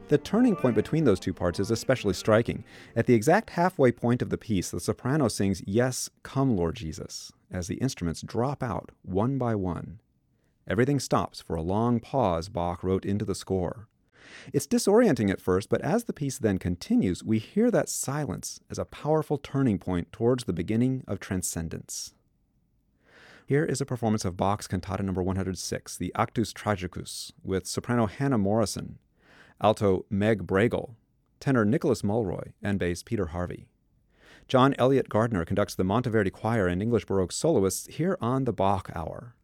The turning point between those two parts is especially striking. At the exact halfway point of the piece, the soprano sings, "Yes, come, Lord Jesus," as the instruments drop out one by one. Everything stops for a long pause Bach wrote into the score. It's disorienting at first, but as the piece then continues, we hear that silence as a powerful turning point towards the beginning of transcendence. Here is a performance of Bach's Cantata No. 106, the Actus Tragicus, with soprano Hannah Morrison, alto Meg Bregel, tenor Nicholas Mulroy, and bass Peter Harvey. John Elliott Gardner conducts the Monteverdi Choir and English Baroque soloists here on the Bach Hour.